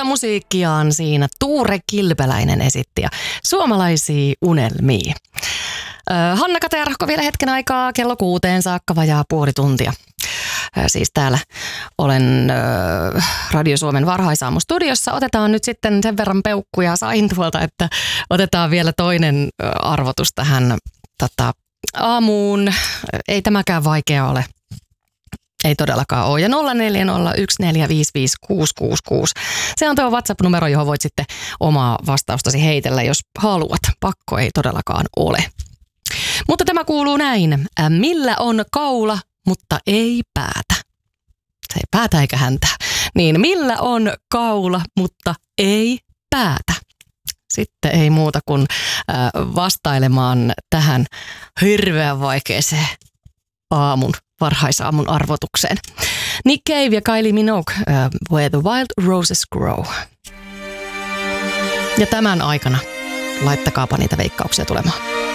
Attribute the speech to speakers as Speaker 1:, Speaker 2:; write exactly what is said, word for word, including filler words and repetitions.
Speaker 1: musiikkiaan siinä Tuure Kilpeläinen esitti ja Suomalaisia unelmia. Hanna Katerahko vielä hetken aikaa kello kuuteen saakka vajaa puoli tuntia. Siis täällä olen Radio Suomen varhaisaamu-studiossa. Otetaan nyt sitten sen verran peukkuja sain tuolta, että otetaan vielä toinen arvotus tähän tota, aamuun. Ei tämäkään vaikea ole. Ei todellakaan ole. Ja nolla neljä nolla yksi neljä viisi viisi kuusi kuusi kuusi. Se on tuo WhatsApp-numero, johon voit sitten omaa vastaustasi heitellä, jos haluat. Pakko ei todellakaan ole. Mutta tämä kuuluu näin. Millä on kaula, mutta ei päätä? Se ei päätä eikä häntä. Niin millä on kaula, mutta ei päätä? Sitten ei muuta kuin vastailemaan tähän hirveän vaikeeseen aamun, varhaisaamun arvotukseen. Nick Cave ja Kylie Minogue, uh, Where the Wild Roses Grow. Ja tämän aikana laittakaapa niitä veikkauksia tulemaan.